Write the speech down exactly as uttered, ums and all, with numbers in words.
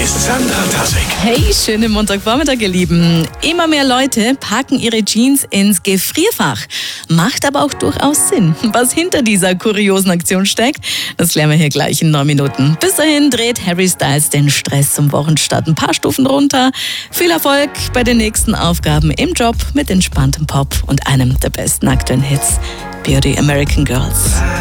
ist Sandra Tassig. Hey, schönen Montagvormittag, ihr Lieben. Immer mehr Leute packen ihre Jeans ins Gefrierfach. Macht aber auch durchaus Sinn. Was hinter dieser kuriosen Aktion steckt, das lernen wir hier gleich in neun Minuten. Bis dahin dreht Harry Styles den Stress zum Wochenstart ein paar Stufen runter. Viel Erfolg bei den nächsten Aufgaben im Job mit entspanntem Pop und einem der besten aktuellen Hits, Beauty American Girls.